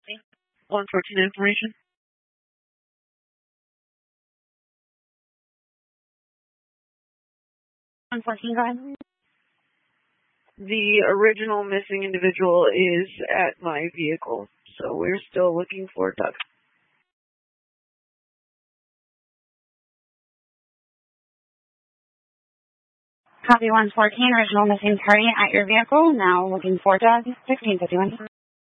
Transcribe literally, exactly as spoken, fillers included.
one fourteen information. one fourteen, go ahead. The original missing individual is at my vehicle, so we're still looking for Doug. Copy one fourteen, original missing party at your vehicle, now looking for Doug, sixteen fifty-one.